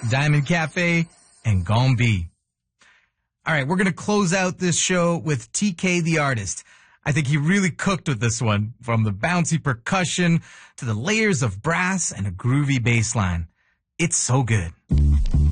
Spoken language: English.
Diamond Cafe, and Gombe. All right, we're going to close out this show with TK the Artist. I think he really cooked with this one, from the bouncy percussion to the layers of brass and a groovy bass line. It's so good.